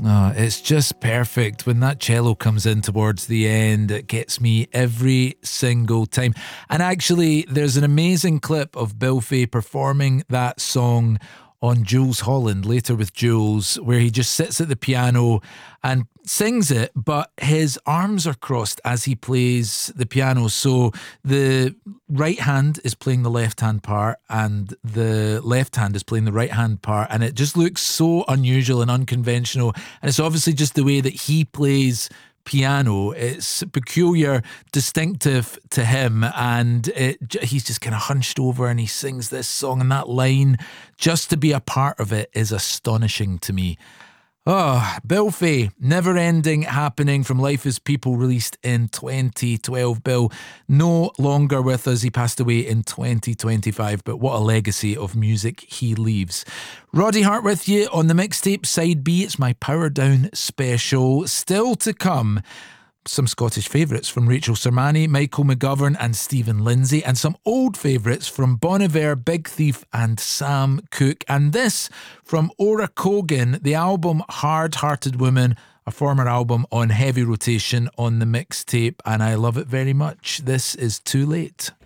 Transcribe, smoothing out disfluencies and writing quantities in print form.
Oh, it's just perfect. When that cello comes in towards the end, it gets me every single time. And actually, there's an amazing clip of Bill Fay performing that song on Jules Holland, Later with Jules, where he just sits at the piano and sings it, but his arms are crossed as he plays the piano. So the right hand is playing the left hand part and the left hand is playing the right hand part. And it just looks so unusual and unconventional. And it's obviously just the way that he plays piano. It's peculiar, distinctive to him, and he's just kind of hunched over and he sings this song, and that line, just to be a part of it, is astonishing to me. Oh, Bill Fay, Never Ending Happening from Life is People, released in 2012. Bill, no longer with us. He passed away in 2025, but what a legacy of music he leaves. Roddy Hart with you on the mixtape Side B. It's my Power Down special. Still to come, some Scottish favourites from Rachel Sermani, Michael McGovern and Stephen Lindsay, and some old favourites from Bon Iver, Big Thief and Sam Cooke. And this from Ora Cogan, the album Hard Hearted Woman, a former album on heavy rotation on the mixtape, and I love it very much. This is Too Late.